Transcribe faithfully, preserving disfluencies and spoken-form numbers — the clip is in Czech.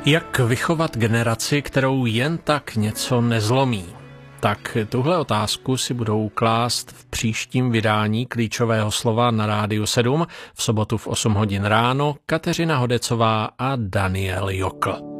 Jak vychovat generaci, kterou jen tak něco nezlomí? Tak tuhle otázku si budou klást v příštím vydání Klíčového slova na Rádiu sedm v sobotu v osm hodin ráno Kateřina Hodecová a Daniel Jokl.